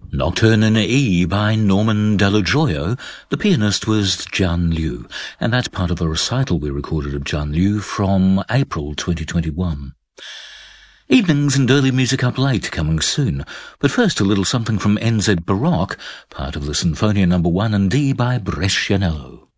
Nocturne in E by Norman Dello Gioio. The pianist was Jian Liu, and that's part of a recital we recorded of Jian Liu from April 2021. Evenings and early music up late coming soon, but first a little something from NZ Baroque, part of the Sinfonia No. 1 in D by Brescianello.